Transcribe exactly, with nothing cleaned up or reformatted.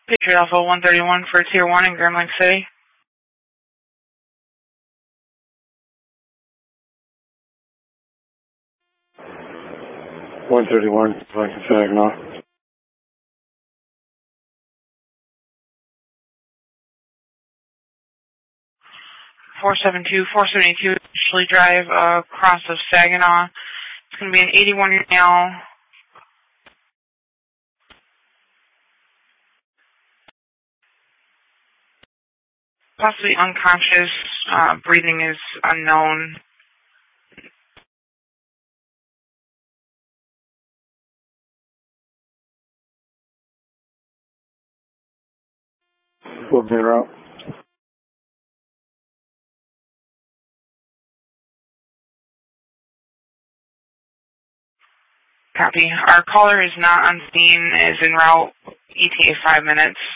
Patriot Alpha one thirty-one for Tier one in Grand Lake City. one thirty-one, flying Saginaw. four seven two, four seventy-two, Ashley Drive, uh, across of Saginaw. It's going to be an eighty-one male. Possibly unconscious. Uh, breathing is unknown. We'll be out. Copy. Our caller is not on scene, is en route, E T A five minutes.